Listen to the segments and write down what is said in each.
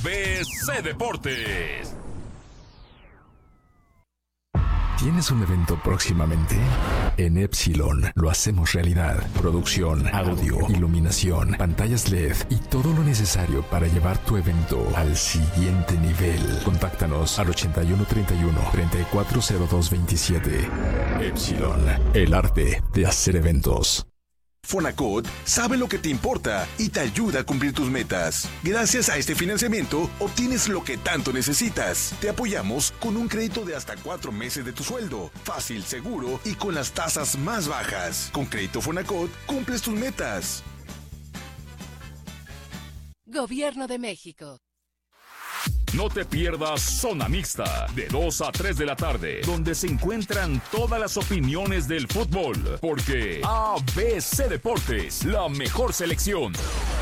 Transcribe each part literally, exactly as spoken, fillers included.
B C Deportes. ¿Tienes un evento próximamente? En Epsilon lo hacemos realidad. Producción, audio, iluminación, pantallas L E D y todo lo necesario para llevar tu evento al siguiente nivel. Contáctanos al ochenta y uno treinta y uno, treinta y cuatro cero dos veintisiete. Epsilon, el arte de hacer eventos. Fonacot sabe lo que te importa y te ayuda a cumplir tus metas. Gracias a este financiamiento, obtienes lo que tanto necesitas. Te apoyamos con un crédito de hasta cuatro meses de tu sueldo. Fácil, seguro y con las tasas más bajas. Con Crédito Fonacot, cumples tus metas. Gobierno de México. No te pierdas Zona Mixta, de dos a tres de la tarde, donde se encuentran todas las opiniones del fútbol, porque A B C Deportes, la mejor selección.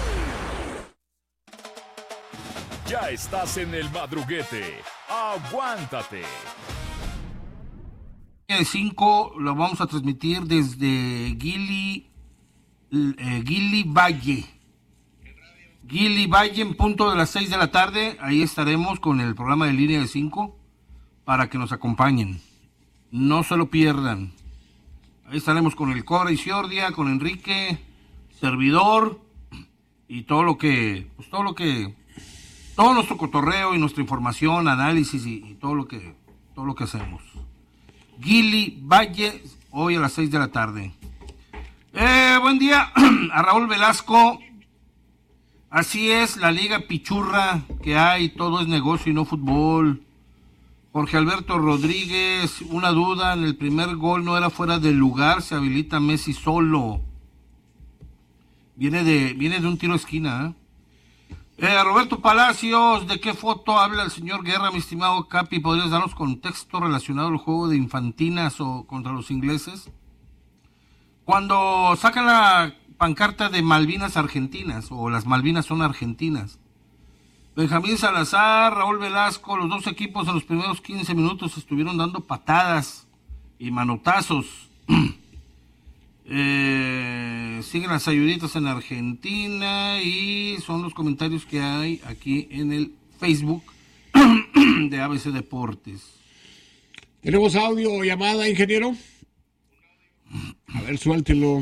Ya estás en el madruguete, aguántate. El cinco lo vamos a transmitir desde Gili, eh, Gili Valle. Gili Valle en punto de las seis de la tarde, ahí estaremos con el programa de Línea de cinco para que nos acompañen. No se lo pierdan. Ahí estaremos con el Cobra Isiordia, con Enrique, servidor y todo lo que, pues todo lo que, todo nuestro cotorreo y nuestra información, análisis y, y todo lo que, todo lo que hacemos. Gili Valle, hoy a las seis de la tarde. Eh, buen día a Raúl Velasco. Así es, la liga pichurra que hay, todo es negocio y no fútbol. Jorge Alberto Rodríguez, una duda, en el primer gol no era fuera del lugar, se habilita Messi solo. Viene de, viene de un tiro de esquina, ¿eh? Eh, Roberto Palacios, ¿de qué foto habla el señor Guerra, mi estimado Capi? ¿Podrías darnos contexto relacionado al juego de infantinas o contra los ingleses? Cuando sacan la pancarta de Malvinas Argentinas, o las Malvinas son argentinas. Benjamín Salazar, Raúl Velasco, los dos equipos en los primeros quince minutos estuvieron dando patadas y manotazos. eh, siguen las ayuditas en Argentina y son los comentarios que hay aquí en el Facebook de A B C Deportes. ¿Tenemos audio o llamada, ingeniero? A ver, suéltelo.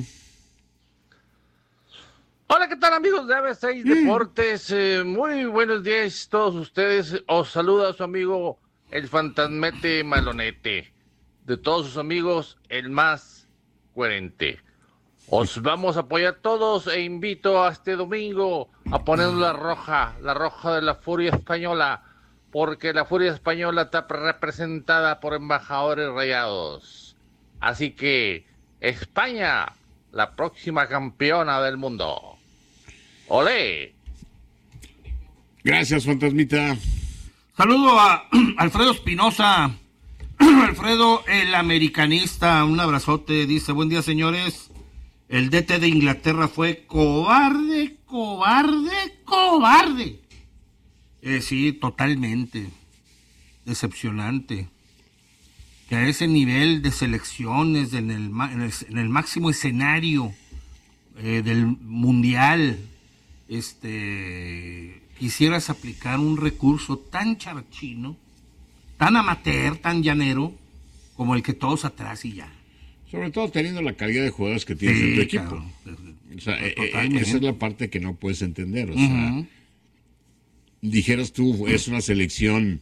Hola, ¿qué tal, amigos de A B C Deportes? Eh, muy buenos días a todos ustedes. Os saluda su amigo el fantasmete malonete. De todos sus amigos, el más coherente. Os vamos a apoyar todos e invito a este domingo a poner la roja, la roja de la Furia Española, porque la Furia Española está representada por embajadores rayados. Así que, España, la próxima campeona del mundo. ¡Olé! Gracias, fantasmita. Saludo a Alfredo Espinosa. Alfredo, el americanista, un abrazote. Dice, buen día, señores. El D T de Inglaterra fue cobarde, cobarde, cobarde. Eh, sí, totalmente. Decepcionante. Que a ese nivel de selecciones, en el, en el, en el máximo escenario eh, del mundial, este, quisieras aplicar un recurso tan charchino, tan amateur, tan llanero, como el que todos atrás y ya. Sobre todo teniendo la calidad de jugadores que tienes sí, en tu equipo. Claro. O sea, eh, esa es la parte que no puedes entender. O uh-huh. sea, dijeras tú, es una selección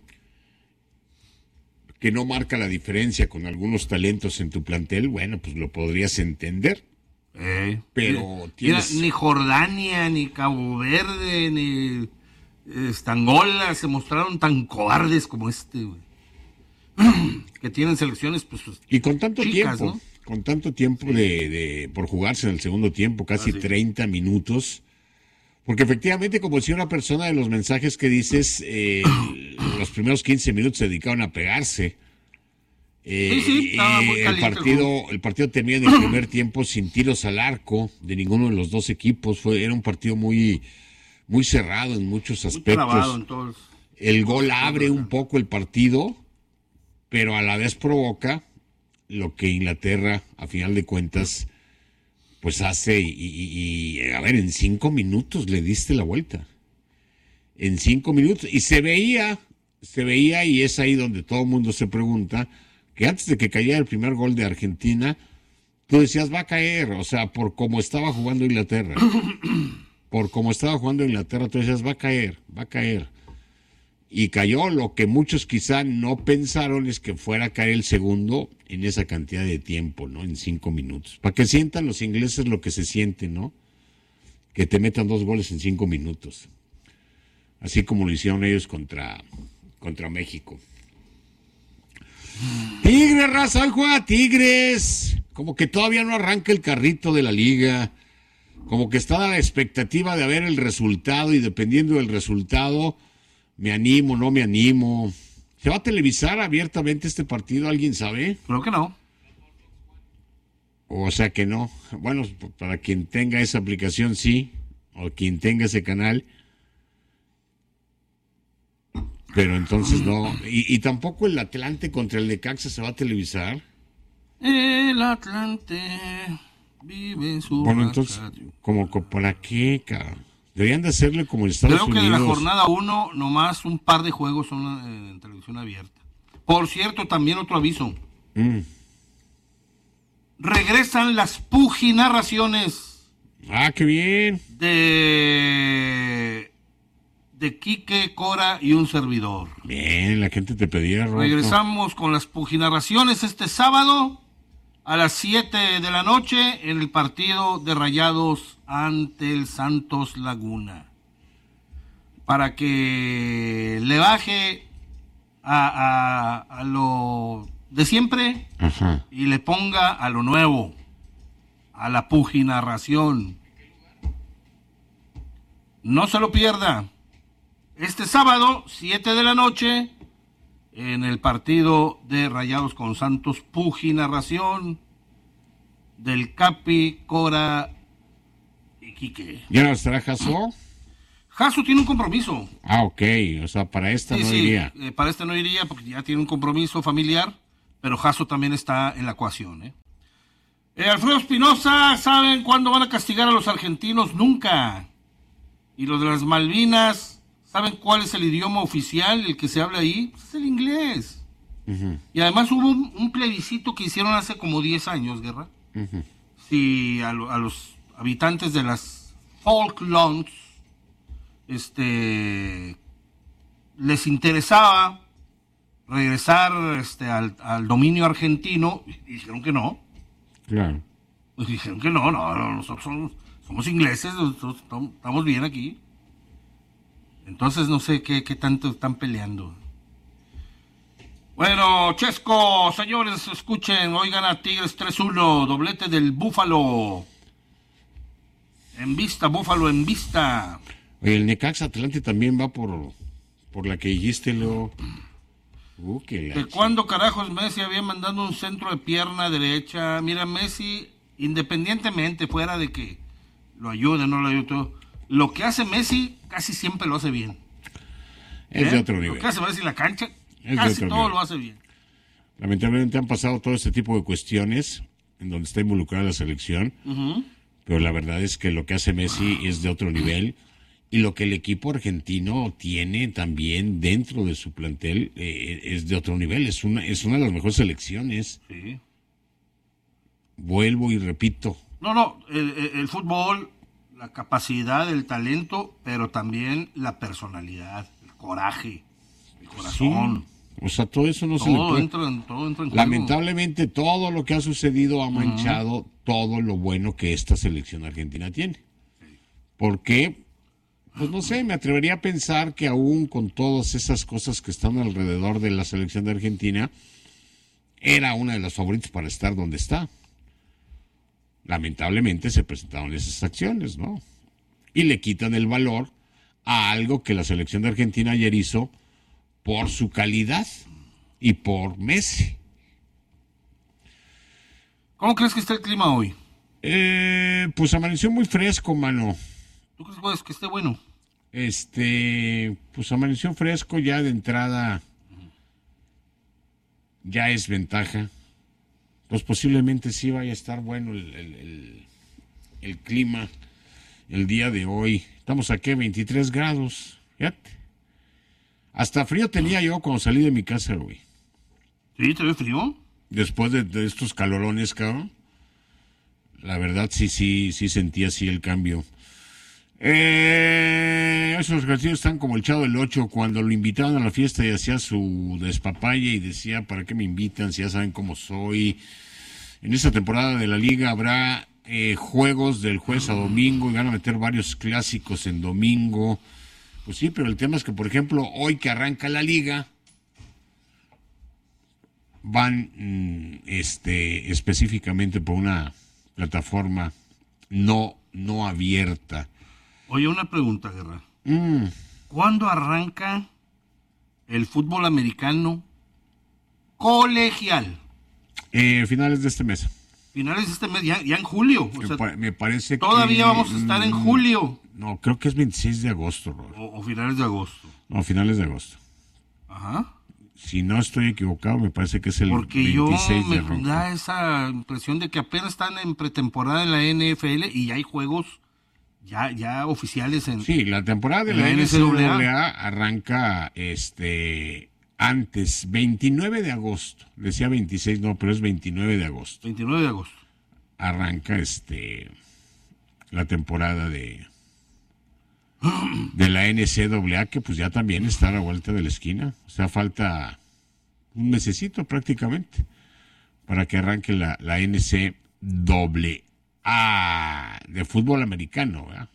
que no marca la diferencia con algunos talentos en tu plantel, bueno, pues lo podrías entender. Eh, pero mira, tienes... mira, ni Jordania, ni Cabo Verde, ni este, Angola se mostraron tan cobardes como este, güey. Que tienen selecciones, pues, y con tanto chicas, tiempo, ¿no? con tanto tiempo sí. de, de por jugarse en el segundo tiempo, casi ah, sí. treinta minutos, porque efectivamente, como decía una persona de los mensajes que dices, eh, los primeros quince minutos se dedicaron a pegarse. Eh, sí, sí, estaba muy el partido, el partido terminó en el primer tiempo sin tiros al arco de ninguno de los dos equipos. Fue, era un partido muy, muy cerrado en muchos aspectos. Muy trabado, entonces. El gol abre un poco el partido, pero a la vez provoca lo que Inglaterra, a final de cuentas, pues hace, y, y, y a ver, en cinco minutos le diste la vuelta. en cinco minutos. Y se veía, se veía, y es ahí donde todo el mundo se pregunta, que antes de que cayera el primer gol de Argentina, tú decías, va a caer, o sea, por cómo estaba jugando Inglaterra. Por cómo estaba jugando Inglaterra, tú decías, va a caer, va a caer. Y cayó. Lo que muchos quizá no pensaron es que fuera a caer el segundo en esa cantidad de tiempo, ¿no? En cinco minutos. Para que sientan los ingleses lo que se siente, ¿no? Que te metan dos goles en cinco minutos. Así como lo hicieron ellos contra, contra México. Tigres, raza, hoy juega Tigres. Como que todavía no arranca el carrito de la liga. Como que está la expectativa de ver el resultado, y dependiendo del resultado, me animo, no me animo. ¿Se va a televisar abiertamente este partido? ¿Alguien sabe? Creo que no. O sea que no. Bueno, para quien tenga esa aplicación, sí. O quien tenga ese canal. Pero entonces no. Y, y tampoco el Atlante contra el Necaxa se va a televisar. El Atlante vive en su... Bueno, entonces, como, ¿para qué, cabrón? Deberían de hacerle como en Estados Creo que Unidos. de la jornada uno, nomás un par de juegos son eh, en televisión abierta. Por cierto, también otro aviso. Mm. Regresan las puginarraciones. Ah, qué bien. De... de Quique, Cora y un servidor. Bien, la gente te pedía, Roberto. Regresamos con las puginarraciones este sábado a las siete de la noche en el partido de Rayados ante el Santos Laguna. Para que le baje a, a, a lo de siempre. Ajá. Y le ponga a lo nuevo, a la puginarración. No se lo pierda. Este sábado, siete de la noche, en el partido de Rayados con Santos, puginarración del Capi, Cora y Quique. ¿Ya no estará Jaso? Jaso tiene un compromiso. Ah, ok. O sea, para esta Sí, no sí, iría. eh, para este no iría porque ya tiene un compromiso familiar, pero Jaso también está en la ecuación. ¿eh? Eh, Alfredo Espinosa, ¿saben cuándo van a castigar a los argentinos? Nunca. Y los de las Malvinas, ¿saben cuál es el idioma oficial, el que se habla ahí? Pues es el inglés. Uh-huh. Y además hubo un, un plebiscito que hicieron hace como diez años, Guerra. Uh-huh. Si a, lo, a los habitantes de las Falklands este, les interesaba regresar este, al, al dominio argentino, y dijeron que no. Claro. Pues dijeron que no, no, no nosotros somos, somos ingleses, nosotros estamos bien aquí. Entonces no sé qué, qué tanto están peleando. Bueno, Chesco, señores, escuchen, hoy gana Tigres tres uno, doblete del Búfalo. En vista, Búfalo en vista. Oye, el Necaxa Atlante también va por, por la que dijiste, Leo. Uh, qué ¿De cuándo carajos Messi había mandado un centro de pierna derecha? Mira, Messi, independientemente fuera de que lo ayude o no lo ayude, todo, lo que hace Messi casi siempre lo hace bien. Es ¿Eh? de otro nivel. Lo que hace Messi en la cancha, Es casi todo nivel. lo hace bien. Lamentablemente han pasado todo este tipo de cuestiones en donde está involucrada la selección, Uh-huh. pero la verdad es que lo que hace Messi es de otro nivel, y lo que el equipo argentino tiene también dentro de su plantel eh, es de otro nivel. Es una, es una de las mejores selecciones. Sí. Vuelvo y repito. No, no, el, el, el fútbol, la capacidad, el talento, pero también la personalidad, el coraje, el corazón. Sí. O sea, todo eso no se le Todo puede... entra en, todo entra en juego. Lamentablemente, todo lo que ha sucedido ha manchado uh-huh. todo lo bueno que esta selección argentina tiene. Porque, pues no sé, me atrevería a pensar que aún con todas esas cosas que están alrededor de la selección de Argentina, era una de las favoritas para estar donde está. Lamentablemente se presentaron esas acciones, ¿no? Y le quitan el valor a algo que la selección de Argentina ayer hizo por su calidad y por Messi. ¿Cómo crees que está el clima hoy? Eh, pues amaneció muy fresco, mano. ¿Tú crees pues, que esté bueno? Este, pues amaneció fresco ya de entrada. Ya es ventaja. Pues posiblemente sí vaya a estar bueno el, el, el, el clima el día de hoy. Estamos aquí a veintitrés grados. Fíjate. Hasta frío tenía yo cuando salí de mi casa, güey. ¿Sí? ¿Te ve frío? Después de, de estos calorones, cabrón. La verdad, sí, sí, sí sentí así el cambio. Eh, esos ejercicios están como el Chavo del Ocho cuando lo invitaban a la fiesta y hacía su despapalle y decía, ¿para qué me invitan si ya saben cómo soy? En esta temporada de la liga habrá eh, juegos del jueves a domingo y van a meter varios clásicos en domingo. Pues sí, pero el tema es que, por ejemplo, hoy que arranca la liga, van mm, este, específicamente por una plataforma no, no abierta. Oye, una pregunta, Guerra. Mm. ¿Cuándo arranca el fútbol americano colegial? Eh, finales de este mes. Finales de este mes, ya, ya en julio. O me, sea, pa- me parece todavía que... vamos a estar en julio. No, creo que es veintiséis de agosto, Robert. O, o finales de agosto. No, finales de agosto. Ajá. Si no estoy equivocado, me parece que es el Porque yo veintiséis me de agosto. da esa impresión de que apenas están en pretemporada en la N F L y ya hay juegos ya, ya oficiales en... Sí, la temporada de en la, la N C A A N C A A arranca este antes, veintinueve de agosto. Decía veintiséis, no, pero es veintinueve de agosto. veintinueve de agosto. Arranca este la temporada de de la N C A A, que pues ya también está a la vuelta de la esquina. O sea, falta un mesecito prácticamente para que arranque la, la N C A A de fútbol americano, ¿verdad?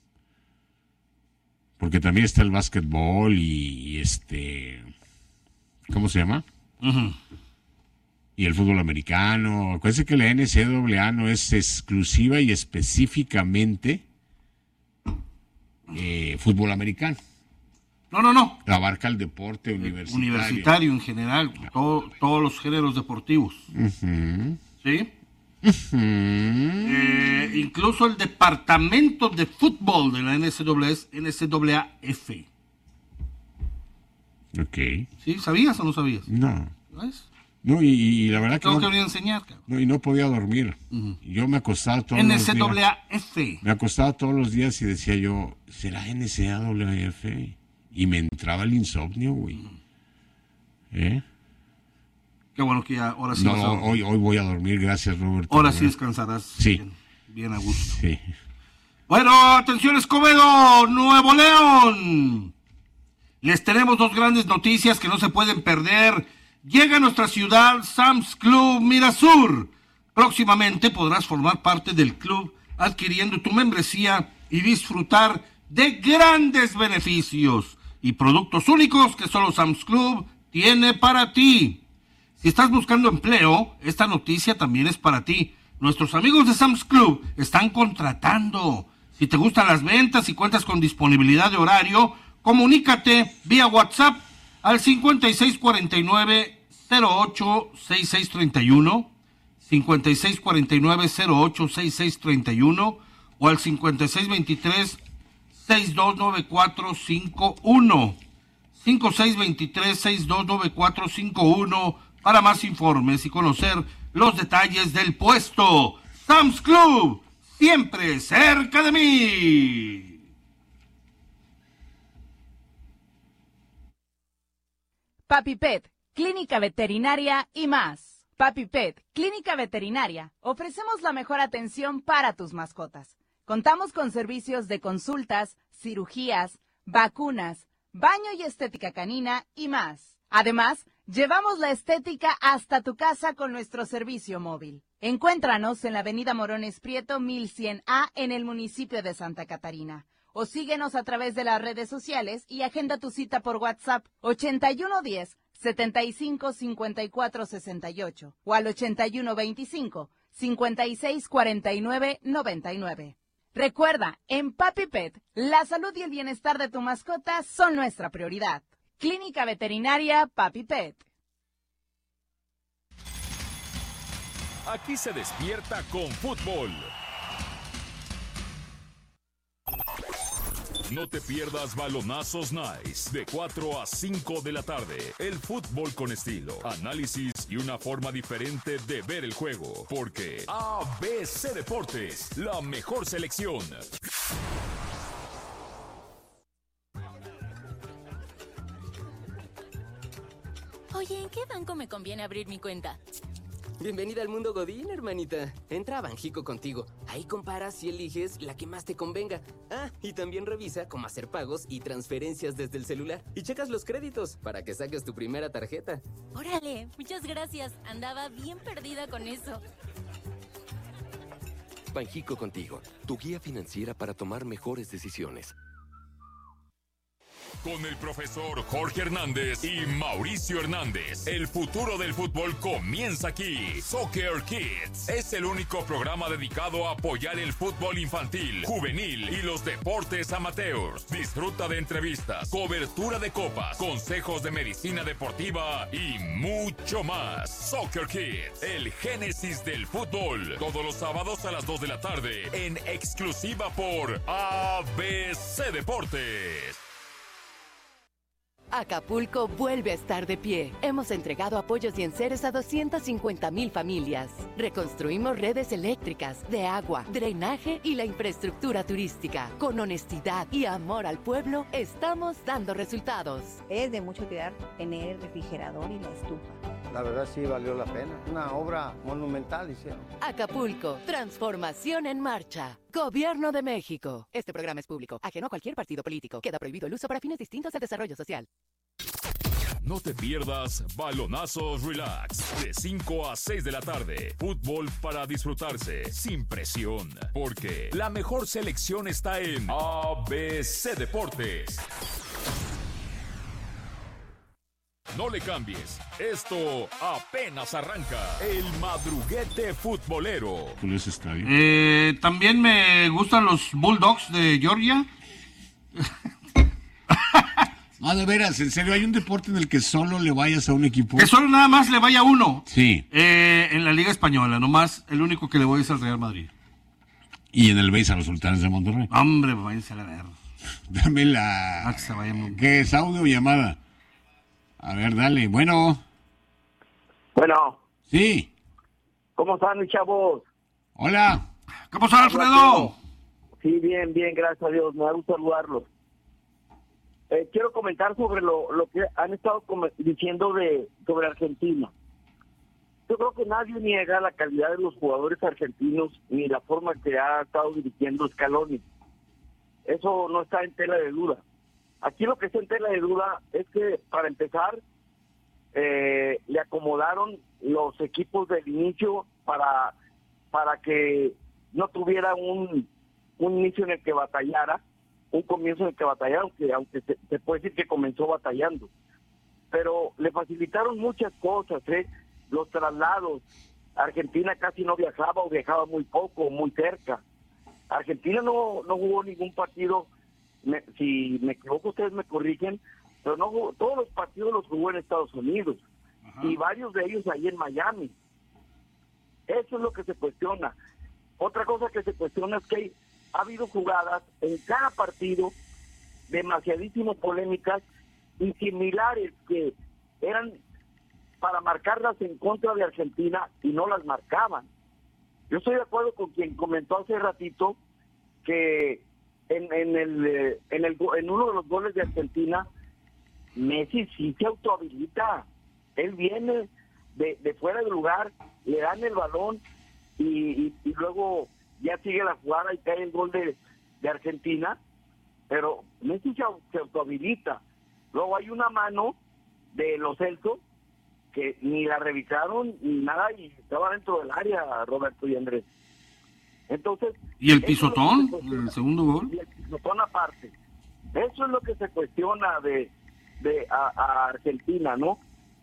Porque también está el básquetbol y, y este, ¿cómo se llama? Uh-huh. Y el fútbol americano. Acuérdense que la N C A A no es exclusiva y específicamente eh, fútbol americano. No, no, no. Abarca el deporte universitario. Universitario en general, todo, todos los géneros deportivos. Uh-huh. ¿Sí? Uh-huh. Eh, incluso el departamento de fútbol de la N C A A es N C A A F. Ok. ¿Sí? ¿Sabías o no sabías? No. ¿Ves? No, y, y la verdad que Tengo no, que venir a enseñar, cabrón. no, y no podía dormir. Uh-huh. Yo me acostaba todos N los C días. A A F. Me acostaba todos los días y decía yo, ¿será N C A A F? Y me entraba el insomnio, güey. ¿Eh? Qué bueno que ya, ahora sí No, vas a- hoy, hoy voy a dormir, gracias, Roberto. ahora sí descansarás. Sí. Bien, bien a gusto. Sí. Bueno, atención Escobedo, Nuevo León. Les tenemos dos grandes noticias que no se pueden perder. Llega a nuestra ciudad Sam's Club Mirasur. Próximamente podrás formar parte del club adquiriendo tu membresía y disfrutar de grandes beneficios y productos únicos que solo Sam's Club tiene para ti. Si estás buscando empleo, esta noticia también es para ti. Nuestros amigos de Sam's Club están contratando. Si te gustan las ventas y cuentas con disponibilidad de horario, comunícate vía WhatsApp al cincuenta y seis cuarenta y nueve cero ocho sesenta y seis treinta y uno, cincuenta y seis cuarenta y nueve cero ocho sesenta y seis treinta y uno o al cincuenta y seis veintitrés sesenta y dos noventa y cuatro cincuenta y uno, cincuenta y seis veintitrés sesenta y dos noventa y cuatro cincuenta y uno para más informes y conocer los detalles del puesto. Sam's Club, siempre cerca de mí. Papi Pet, Clínica Veterinaria y más. Papi Pet, Clínica Veterinaria. Ofrecemos la mejor atención para tus mascotas. Contamos con servicios de consultas, cirugías, vacunas, baño y estética canina y más. Además, llevamos la estética hasta tu casa con nuestro servicio móvil. Encuéntranos en la avenida Morones Prieto mil cien A en el municipio de Santa Catarina. O síguenos a través de las redes sociales y agenda tu cita por WhatsApp ochenta y uno diez, setenta y cinco cincuenta y cuatro sesenta y ocho o al ochenta y uno veinticinco, cincuenta y seis cuarenta y nueve noventa y nueve. Recuerda, en Papi Pet, la salud y el bienestar de tu mascota son nuestra prioridad. Clínica Veterinaria Papi Pet. Aquí se despierta con fútbol. No te pierdas Balonazos Nice de cuatro a cinco de la tarde. El fútbol con estilo, análisis y una forma diferente de ver el juego. Porque A B C Deportes, la mejor selección. Oye, ¿en qué banco me conviene abrir mi cuenta? Bienvenida al mundo Godín, hermanita. Entra a Banjico contigo. Ahí comparas y eliges la que más te convenga. Ah, y también revisa cómo hacer pagos y transferencias desde el celular. Y checas los créditos para que saques tu primera tarjeta. Órale, muchas gracias. Andaba bien perdida con eso. Banjico contigo, tu guía financiera para tomar mejores decisiones. Con el profesor Jorge Hernández y Mauricio Hernández, el futuro del fútbol comienza aquí. Soccer Kids es el único programa dedicado a apoyar el fútbol infantil, juvenil y los deportes amateurs. Disfruta de entrevistas, cobertura de copas, consejos de medicina deportiva y mucho más. Soccer Kids, el génesis del fútbol. Todos los sábados a las dos de la tarde en exclusiva por A B C Deportes. Acapulco vuelve a estar de pie. Hemos entregado apoyos y enseres a doscientas cincuenta mil familias. Reconstruimos redes eléctricas, de agua, drenaje y la infraestructura turística. Con honestidad y amor al pueblo, estamos dando resultados. Es de mucho cuidar tener el refrigerador y la estufa. La verdad sí valió la pena. Una obra monumental hicieron. Acapulco, transformación en marcha. Gobierno de México. Este programa es público, ajeno a cualquier partido político. Queda prohibido el uso para fines distintos de desarrollo social. No te pierdas Balonazos Relax de cinco a seis de la tarde. Fútbol para disfrutarse sin presión, porque la mejor selección está en A B C Deportes. No le cambies, esto apenas arranca. El madruguete futbolero. Eh, también me gustan los Bulldogs de Georgia. No, de veras, en serio, hay un deporte en el que solo le vayas a un equipo. Que solo nada más le vaya uno. Sí. Eh, en la Liga Española, nomás el único que le voy es al Real Madrid. Y en el béis a los Sultanes de Monterrey. Hombre, váyanse a la verga. Dame la... Ah, que se vaya muy... ¿Qué es, audio o llamada? A ver, dale. Bueno. Bueno. Sí. ¿Cómo están, mis chavos? Hola. ¿Qué pasa, Alfredo? Sí, bien, bien, gracias a Dios. Me da gusto saludarlos. Eh, quiero comentar sobre lo, lo que han estado diciendo de sobre Argentina. Yo creo que nadie niega la calidad de los jugadores argentinos ni la forma que ha estado dirigiendo Scaloni. Eso no está en tela de duda. Aquí lo que está en tela de duda es que, para empezar, eh, le acomodaron los equipos del inicio para, para que no tuviera un, un inicio en el que batallara, un comienzo en el que batallara, aunque, aunque se, se puede decir que comenzó batallando. Pero le facilitaron muchas cosas, ¿eh? Los traslados. Argentina casi no viajaba o viajaba muy poco, muy cerca. Argentina no, no jugó ningún partido. Me, si me equivoco, ustedes me corrigen, pero no jugó, todos los partidos los jugó en Estados Unidos. Ajá. Y varios de ellos ahí en Miami. Eso es lo que se cuestiona. Otra cosa que se cuestiona es que hay, ha habido jugadas en cada partido demasiadísimo polémicas y similares que eran para marcarlas en contra de Argentina y no las marcaban. Yo estoy de acuerdo con quien comentó hace ratito que En, en el en el en uno de los goles de Argentina, Messi sí se autohabilita. Él viene de, de fuera del lugar, le dan el balón y, y, y luego ya sigue la jugada y cae el gol de, de Argentina, pero Messi se, se autohabilita. Luego hay una mano de Lo Celso que ni la revisaron ni nada y estaba dentro del área, Roberto y Andrés. Entonces, ¿y el pisotón? Es el segundo gol. Y el pisotón aparte. Eso es lo que se cuestiona de, de a, a Argentina, ¿no?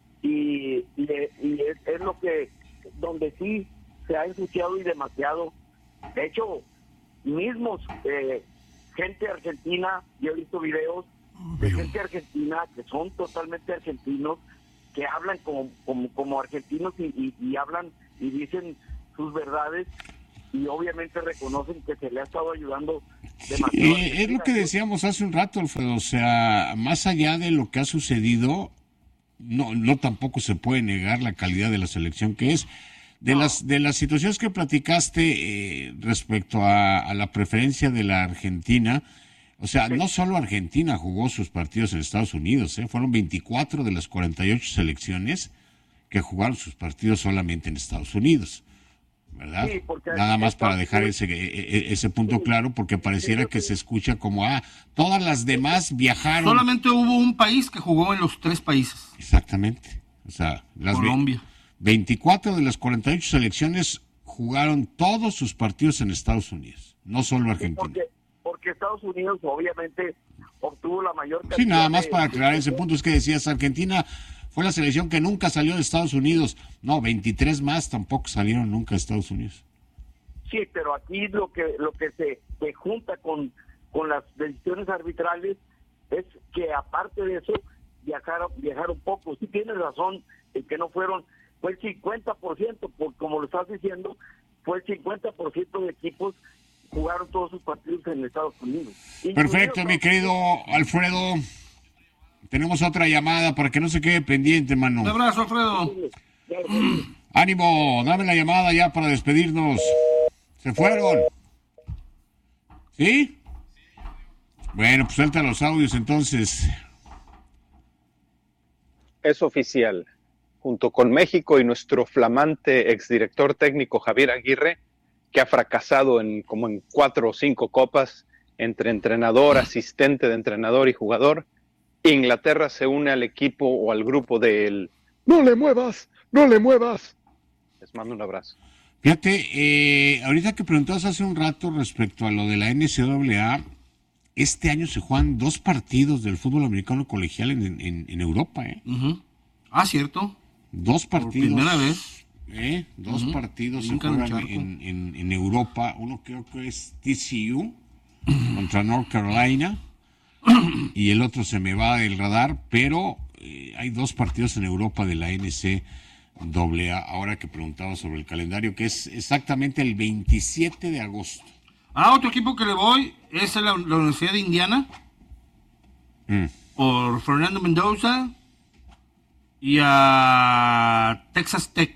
Y, y, y es, es lo que, donde sí se ha ensuciado y demasiado. De hecho, mismos, eh, gente argentina, yo he visto videos de gente argentina que son totalmente argentinos, que hablan como, como, como argentinos y, y, y hablan y dicen sus verdades. Y obviamente reconocen que se le ha estado ayudando demasiado. Sí, es lo que decíamos hace un rato, Alfredo. O sea, más allá de lo que ha sucedido, no, no tampoco se puede negar la calidad de la selección que es. De no. las de las situaciones que platicaste eh, respecto a, a la preferencia de la Argentina, O sea, no solo Argentina jugó sus partidos en Estados Unidos, ¿eh? Fueron veinticuatro de las cuarenta y ocho selecciones que jugaron sus partidos solamente en Estados Unidos, ¿verdad? Sí, nada más para dejar ese, ese punto claro, porque pareciera que se escucha como, ah, todas las demás viajaron. Solamente hubo un país que jugó en los tres países. Exactamente. O sea, las Colombia. veinticuatro de las cuarenta y ocho selecciones jugaron todos sus partidos en Estados Unidos, no solo Argentina. Porque, porque Estados Unidos obviamente obtuvo la mayor cantidad. Sí, nada más de... para aclarar ese punto, es que decías, Argentina fue la selección que nunca salió de Estados Unidos. No, veintitrés más tampoco salieron nunca de Estados Unidos. Sí, pero aquí lo que lo que se, se junta con, con las decisiones arbitrales es que aparte de eso viajaron viajaron poco. Sí tienes razón, el que no fueron fue el cincuenta por ciento, por, como lo estás diciendo, fue el cincuenta por ciento de equipos jugaron todos sus partidos en Estados Unidos. Perfecto, Incluyeron... mi querido Alfredo. Tenemos otra llamada para que no se quede pendiente, mano. Un abrazo, Alfredo. Ánimo, dame la llamada ya para despedirnos. Se fueron. ¿Sí? Bueno, pues suelta los audios entonces. Es oficial. Junto con México y nuestro flamante exdirector técnico Javier Aguirre, que ha fracasado en como en cuatro o cinco copas entre entrenador, asistente de entrenador y jugador, Inglaterra se une al equipo o al grupo del ¡no le muevas! ¡No le muevas! Les mando un abrazo. Fíjate, eh, ahorita que preguntabas hace un rato respecto a lo de la N C A A, este año se juegan dos partidos del fútbol americano colegial en, en, en Europa, ¿eh? Uh-huh. Ah, cierto. Dos partidos. Por primera vez. ¿eh? Dos uh-huh. partidos Nunca se juegan en, en, en Europa. Uno creo que es T C U contra North Carolina. Y el otro se me va del radar, pero eh, hay dos partidos en Europa de la N C A A, ahora que preguntaba sobre el calendario, que es exactamente el veintisiete de agosto. Ah, otro equipo que le voy es la, la Universidad de Indiana, mm. por Fernando Mendoza, y a Texas Tech.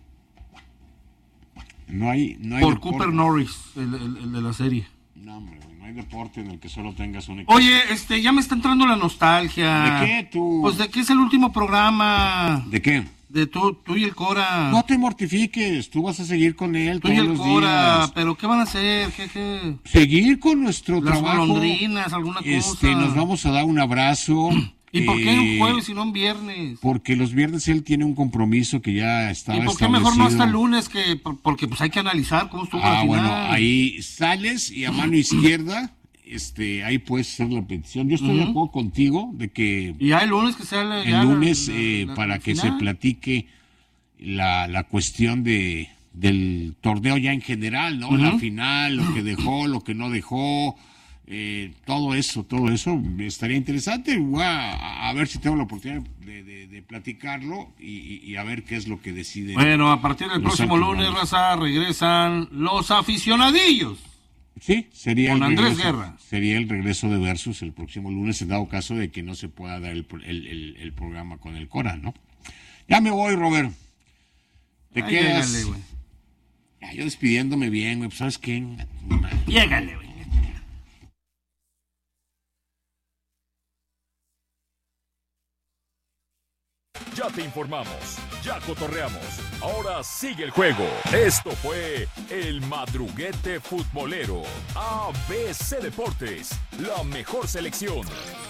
No hay, no hay por deporte. Cooper Norris, el, el, el de la serie. No, hombre, no hay deporte en el que solo tengas un equipo. Oye, este, ya me está entrando la nostalgia. ¿De qué tú? Pues de que es el último programa. ¿De qué? De tú, tú y el Cora. No te mortifiques, tú vas a seguir con él tú todos y el los Cora, días. pero ¿qué van a hacer? ¿Qué, qué? Seguir con nuestro Las trabajo. golondrinas, alguna cosa. Este, nos vamos a dar un abrazo. ¿Y por qué eh, un jueves y no un viernes? Porque los viernes él tiene un compromiso que ya estaba establecido. ¿Y por qué establecido. mejor no hasta el lunes? Que, porque pues hay que analizar cómo estuvo Ah, la final. bueno, ahí sales y a mano izquierda, este, ahí puedes hacer la petición. Yo estoy uh-huh. de acuerdo contigo de que... Y ya el lunes que sea la, El lunes la, eh, la, para la que final. se platique la, la cuestión de del torneo ya en general, ¿no? Uh-huh. La final, lo que dejó, lo que no dejó... Eh, todo eso, todo eso estaría interesante. Voy a, a ver si tengo la oportunidad de, de, de platicarlo y, y a ver qué es lo que decide. Bueno, a partir del próximo lunes, raza, regresan los aficionadillos. Sí, sería con el Andrés regreso, Guerra. Sería el regreso de Versus el próximo lunes, en dado caso de que no se pueda dar el, el, el, el programa con el Cora, ¿no? Ya me voy, Robert. Te Ay, quedas. Llégale, güey. Ya, yo despidiéndome bien, güey. Pues, ¿sabes qué? Llégale, güey. Ya te informamos, ya cotorreamos, ahora sigue el juego. Esto fue el Madruguete Futbolero. A B C Deportes, la mejor selección.